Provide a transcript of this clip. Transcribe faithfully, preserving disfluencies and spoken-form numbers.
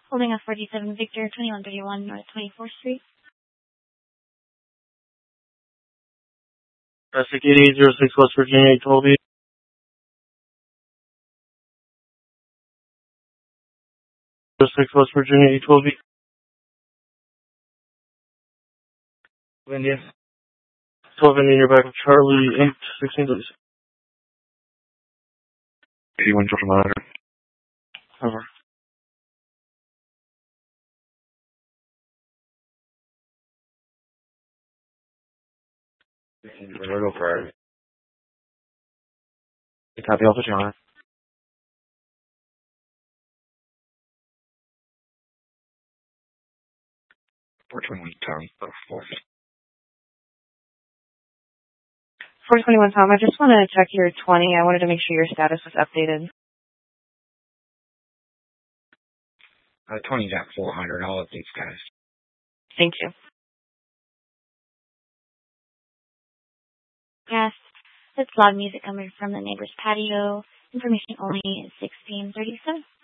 Holding a forty-seven Victor, twenty-one thirty-one North twenty-fourth Street. Traffic eighty-eight oh six West Virginia, eight twelve. oh six West Virginia, eight twelve. India. twelve Indian, you're back with Charlie, eight sixteen thirty-six. eighty-one Georgia Monitor. Over. We're go for it. Copy Alpha John. four twenty-one Tom. Oh, four. four twenty-one Tom, I just want to check your twenty. I wanted to make sure your status was updated. Uh, twenty's at four hundred. I'll update status. Thank you. Yes, it's loud music coming from the neighbor's patio. Information only is sixteen thirty-seven.